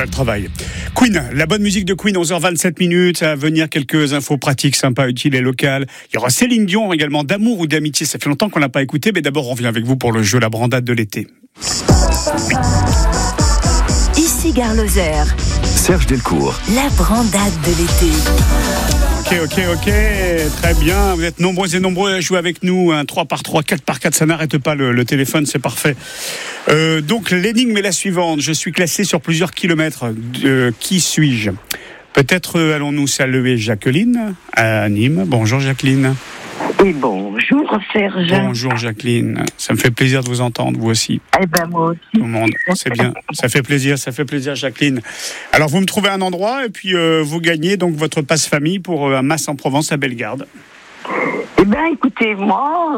le travail. Queen, la bonne musique de Queen, 11h27 minutes. À venir, quelques infos pratiques, sympas, utiles et locales. Il y aura Céline Dion également, d'amour ou d'amitié. Ça fait longtemps qu'on l'a pas écouté, mais d'abord, on revient avec vous pour le jeu La Brandade de l'été. Ici Gare Lozère. Serge Delcourt. La Brandade de l'été. Ok, très bien. Vous êtes nombreux et nombreux à jouer avec nous. 3x3, 4x4, ça n'arrête pas le téléphone, c'est parfait. Donc l'énigme est la suivante. Je suis classé sur plusieurs kilomètres. Qui suis-je ? Peut-être allons-nous saluer Jacqueline à Nîmes. Bonjour Jacqueline. Oui, bonjour Serge. Bonjour Jacqueline. Ça me fait plaisir de vous entendre, vous aussi. Eh ben moi aussi. Tout le monde, c'est bien. Ça fait plaisir Jacqueline. Alors vous me trouvez un endroit et puis vous gagnez donc votre passe-famille pour un Mas en Provence à Bellegarde. Eh ben écoutez, moi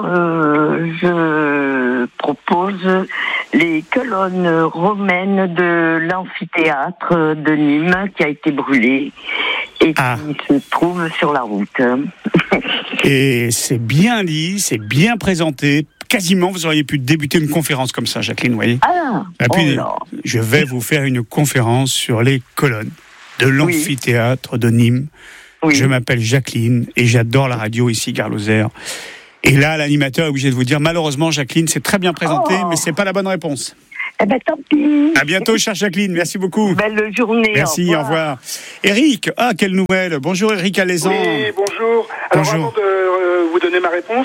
je propose les colonnes romaines de l'amphithéâtre de Nîmes qui a été brûlé et qui se trouve sur la route. Et c'est bien dit, c'est bien présenté. Quasiment, vous auriez pu débuter une conférence comme ça, Jacqueline, vous voyez. Je vais vous faire une conférence sur les colonnes de l'amphithéâtre de Nîmes. Oui. Je m'appelle Jacqueline et j'adore la radio ici, Gare Lozère. Et là, l'animateur est obligé de vous dire, malheureusement, Jacqueline, c'est très bien présenté, mais c'est pas la bonne réponse. Eh ben tant pis. À bientôt, chère Jacqueline. Merci beaucoup. Belle journée. Merci, au revoir. Eric, quelle nouvelle. Bonjour Eric Alezan. Oui, bonjour. Alors avant de vous donner ma réponse,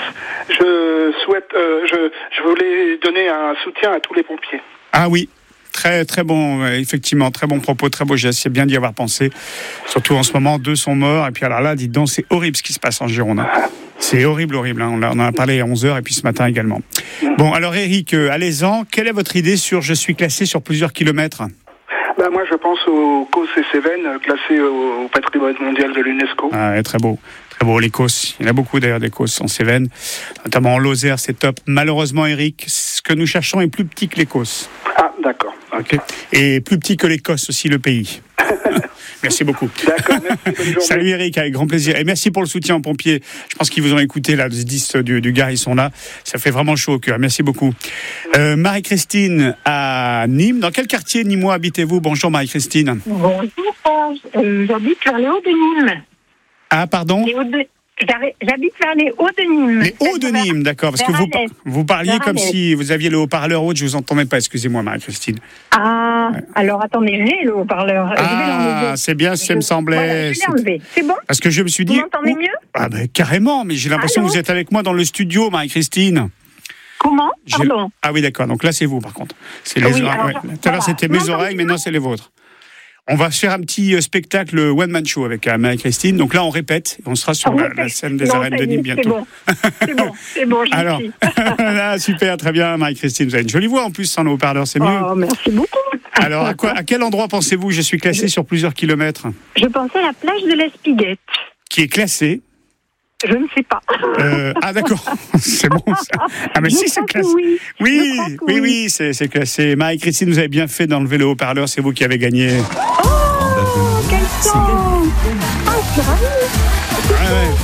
je voulais donner un soutien à tous les pompiers. Ah oui. Très, très bon, effectivement, très bon propos, très beau geste. C'est bien d'y avoir pensé. Surtout en ce moment, 2 sont morts. Et puis alors là, dites donc, c'est horrible ce qui se passe en Gironde. C'est horrible. Hein. On en a parlé à 11h et puis ce matin également. Bon, alors Eric, allez-en. Quelle est votre idée sur je suis classé sur plusieurs kilomètres ? Moi, je pense aux Causses et Cévennes, classés au patrimoine mondial de l'UNESCO. Ah, très beau. Très beau, les Causses. Il y en a beaucoup d'ailleurs des Causses en Cévennes. Notamment en Lozère, c'est top. Malheureusement, Eric, ce que nous cherchons est plus petit que les Causses. Ah, d'accord. Okay. Et plus petit que l'Écosse aussi, le pays. Merci beaucoup. D'accord, merci. Salut Eric, avec grand plaisir. Et merci pour le soutien aux pompiers. Je pense qu'ils vous ont écouté, là, les 10 du Gard, ils sont là. Ça fait vraiment chaud au cœur. Merci beaucoup. Marie-Christine à Nîmes. Dans quel quartier nîmois habitez-vous ? Bonjour Marie-Christine. Bonjour, j'habite vers les Hauts-de-Nîmes. Ah, pardon ? J'habite vers les Hauts-de-Nîmes. Les Hauts-de-Nîmes, d'accord. Parce que vous parliez comme si vous aviez le haut-parleur haut, je ne vous entendais pas. Excusez-moi, Marie-Christine. Alors attendez, j'ai le haut-parleur. C'est bien ce qui me semblait. Voilà, je l'ai enlevé. C'est bon ? Parce que je me suis dit. Vous m'entendez mieux ? Carrément, mais j'ai l'impression que vous êtes avec moi dans le studio, Marie-Christine. Comment ? Pardon. Ah oui, d'accord. Donc là, c'est vous, par contre. C'est les oreilles. Tout à l'heure, c'était mes oreilles, maintenant, c'est les vôtres. On va faire un petit spectacle one-man show avec Marie-Christine. Donc là, on répète. On sera sur la scène des arènes de Nîmes bientôt. C'est bon, je Alors, super, très bien, Marie-Christine. Vous avez une jolie voix en plus sans le haut-parleur, c'est mieux. Oh, merci beaucoup. Alors, à quel endroit pensez-vous ? Je suis classé sur plusieurs kilomètres. Je pensais à la plage de l'Espiguette. Qui est classée ? Je ne sais pas. D'accord, c'est bon ça. Ah mais si c'est classé. Oui, c'est classé. Marie-Christine, vous avez bien fait d'enlever le haut-parleur, c'est vous qui avez gagné. Oh, quel son! Je suis ravie.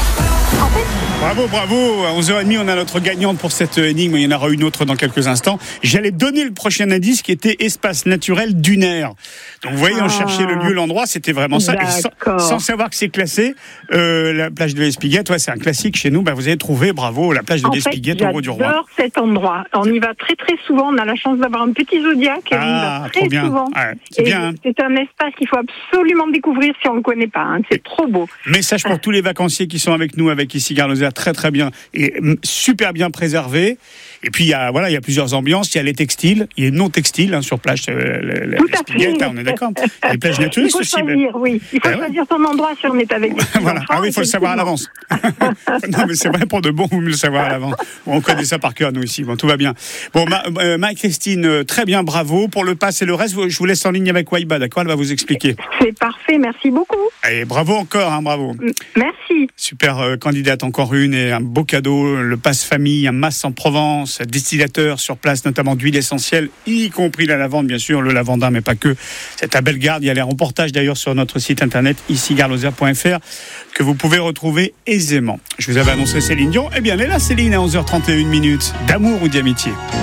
Bravo. À 11h30, on a notre gagnante pour cette énigme. Il y en aura une autre dans quelques instants. J'allais donner le prochain indice qui était espace naturel dunaire. Donc, vous voyez, on cherchait le lieu, l'endroit, c'était vraiment ça. Et sans savoir que c'est classé, la plage de l'Espiguette, c'est un classique chez nous. Vous avez trouvé, bravo, la plage de l'Espiguette au Veau du Roi. J'adore cet endroit. On y va très très souvent. On a la chance d'avoir un petit zodiac et on y va très souvent. C'est un espace qu'il faut absolument découvrir si on ne le connaît pas. C'est trop beau. Message pour tous les vacanciers qui sont avec nous, avec ici Gare Lozère, très très bien et super bien préservé. Et puis il y a plusieurs ambiances. Il y a les textiles, il y a non textiles sur plage. L'Espiguette, on est d'accord. Les plages naturistes aussi. Il faut choisir son endroit si on est avec des voilà. enfants. Il faut le savoir à l'avance. Non, mais c'est vrai pour de bon, vous le savoir à l'avance. On connaît ça par cœur nous ici. Tout va bien. Bon, Marie-Christine, très bien, bravo pour le pass et le reste. Je vous laisse en ligne avec Waiba, d'accord ? Elle va vous expliquer. C'est parfait, merci beaucoup. Et bravo encore, bravo. Merci. Super candidate, encore une, et un beau cadeau, le pass famille, un Mas en Provence, distillateur sur place, notamment d'huile essentielle, y compris la lavande, bien sûr, le lavandin, mais pas que. C'est à Bellegarde. Il y a les reportages d'ailleurs sur notre site internet, ici garelozère.fr, que vous pouvez retrouver aisément. Je vous avais annoncé Céline Dion. Eh bien, elle est là, Céline, à 11h31 minutes. D'amour ou d'amitié ?